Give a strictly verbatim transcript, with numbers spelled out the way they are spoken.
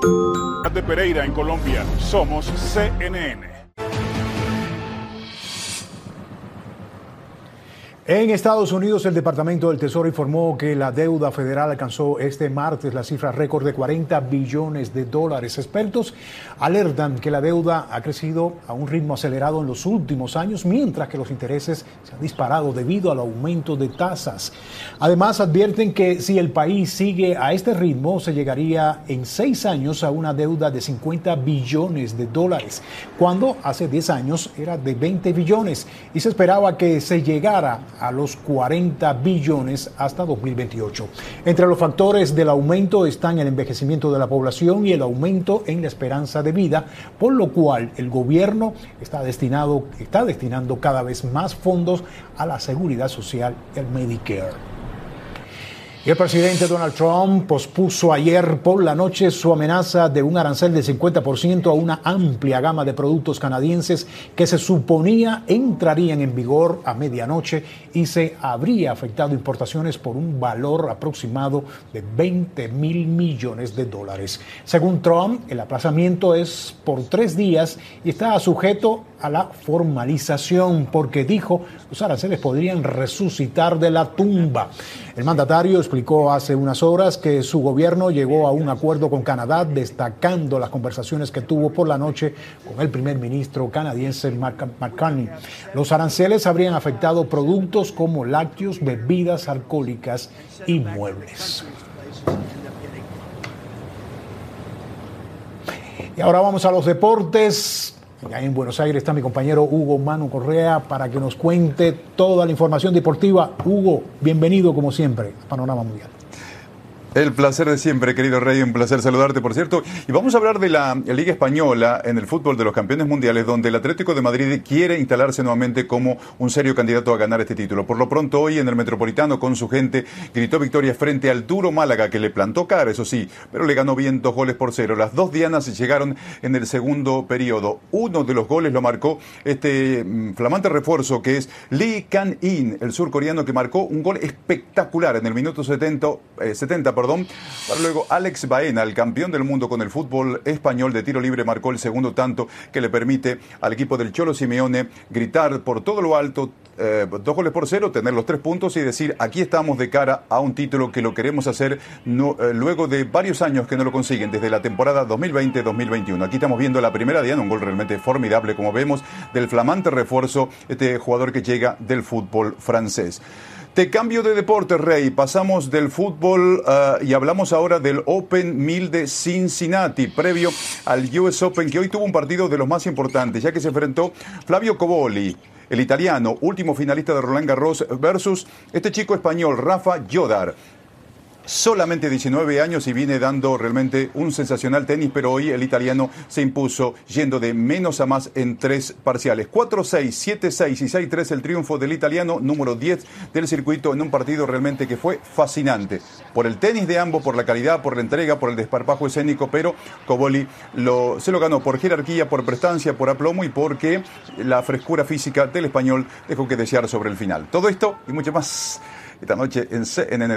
De Pereira en Colombia, somos C N N. En Estados Unidos, el Departamento del Tesoro informó que la deuda federal alcanzó este martes la cifra récord de cuarenta billones de dólares. Expertos alertan que la deuda ha crecido a un ritmo acelerado en los últimos años, mientras que los intereses se han disparado debido al aumento de tasas. Además, advierten que si el país sigue a este ritmo, se llegaría en seis años a una deuda de cincuenta billones de dólares, cuando hace diez años era de veinte billones y se esperaba que se llegara a los cuarenta billones hasta dos mil veintiocho. Entre los factores del aumento están el envejecimiento de la población y el aumento en la esperanza de vida, por lo cual el gobierno está destinado, está destinando cada vez más fondos a la seguridad social y al Medicare. Y el presidente Donald Trump pospuso ayer por la noche su amenaza de un arancel del cincuenta por ciento a una amplia gama de productos canadienses que se suponía entrarían en vigor a medianoche y se habría afectado importaciones por un valor aproximado de veinte mil millones de dólares. Según Trump, el aplazamiento es por tres días y está sujeto a la formalización porque dijo los aranceles podrían resucitar de la tumba. El mandatario explicó hace unas horas que su gobierno llegó a un acuerdo con Canadá, destacando las conversaciones que tuvo por la noche con el primer ministro canadiense Mark Carney. Los aranceles habrían afectado productos como lácteos, bebidas alcohólicas y muebles. Y ahora vamos a los deportes. Allá en Buenos Aires está mi compañero Hugo Manu Correa para que nos cuente toda la información deportiva. Hugo, bienvenido como siempre a Panorama Mundial. El placer de siempre, querido Rey, un placer saludarte, por cierto. Y vamos a hablar de la Liga Española en el fútbol de los campeones mundiales, donde el Atlético de Madrid quiere instalarse nuevamente como un serio candidato a ganar este título. Por lo pronto, hoy en el Metropolitano, con su gente, gritó victoria frente al duro Málaga, que le plantó cara, eso sí, pero le ganó bien dos goles por cero. Las dos dianas llegaron en el segundo periodo. Uno de los goles lo marcó este mm, flamante refuerzo, que es Lee Kang-in, el surcoreano, que marcó un gol espectacular en el minuto setenta, eh, setenta, perdón, para luego Alex Baena, el campeón del mundo con el fútbol español de tiro libre, marcó el segundo tanto que le permite al equipo del Cholo Simeone gritar por todo lo alto eh, dos goles por cero, tener los tres puntos y decir aquí estamos de cara a un título que lo queremos hacer no, eh, luego de varios años que no lo consiguen, desde la temporada dos mil veinte dos mil veintiuno. Aquí estamos viendo la primera diana, un gol realmente formidable, como vemos, del flamante refuerzo, este jugador que llega del fútbol francés. Te cambio de deporte, Rey. Pasamos del fútbol uh, y hablamos ahora del Open mil de Cincinnati, previo al U S Open, que hoy tuvo un partido de los más importantes, ya que se enfrentó Flavio Cobolli, el italiano, último finalista de Roland Garros, versus este chico español, Rafa Jodar. Solamente diecinueve años y viene dando realmente un sensacional tenis, pero hoy el italiano se impuso yendo de menos a más en tres parciales. cuatro seis, siete seis y seis tres el triunfo del italiano, número diez del circuito, en un partido realmente que fue fascinante. Por el tenis de ambos, por la calidad, por la entrega, por el desparpajo escénico, pero Cobolli lo, se lo ganó por jerarquía, por prestancia, por aplomo y porque la frescura física del español dejó que desear sobre el final. Todo esto y mucho más esta noche en C N N.